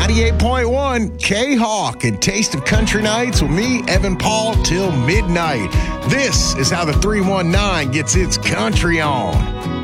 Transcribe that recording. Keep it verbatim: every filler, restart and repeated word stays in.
ninety-eight point one K-Hawk and Taste of Country Nights with me, Evan Paul, till midnight. This is how the three one nine gets its country on.